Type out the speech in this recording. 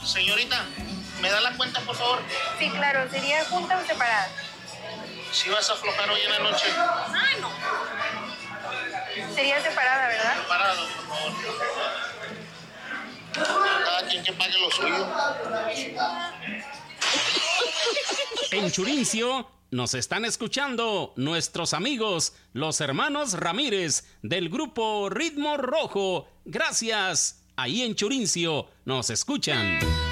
Señorita, ¿me da la cuenta, por favor? Sí, claro. ¿Sería junta o separada? ¿Sí vas a aflojar hoy en la noche? Ay, no. Sería separada, ¿verdad? Separado, por favor. Cada quien que pague lo suyo. En Churincio nos están escuchando nuestros amigos, los hermanos Ramírez del grupo Ritmo Rojo. Gracias. Ahí en Churincio nos escuchan.